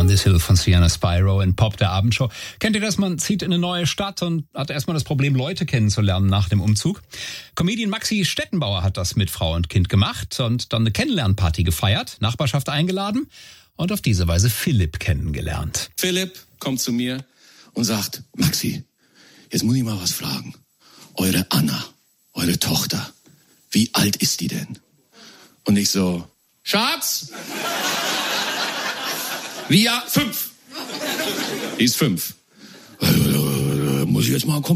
on This Hill von Sienna Spyro in Pop der Abendshow. Kennt ihr das? Man zieht in eine neue Stadt und hat erstmal das Problem, Leute kennenzulernen nach dem Umzug. Comedian Maxi Stettenbauer hat das mit Frau und Kind gemacht und dann eine Kennenlernparty gefeiert, Nachbarschaft eingeladen und auf diese Weise Philipp kennengelernt. Philipp kommt zu mir und sagt, Maxi, jetzt muss ich mal was fragen. Eure Anna, eure Tochter, wie alt ist die denn? Und ich so, Schatz? Wie, ja, 5. Die ist 5. Muss ich jetzt mal